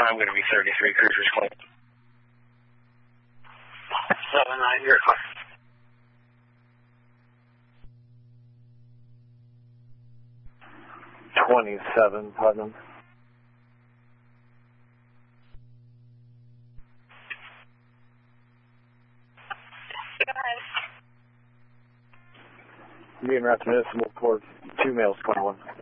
time going to be 33 cruisers claimed. 7-9, you're fine. 27, Putnam. Go ahead. Being route to Municipal Court, 2 males, 21.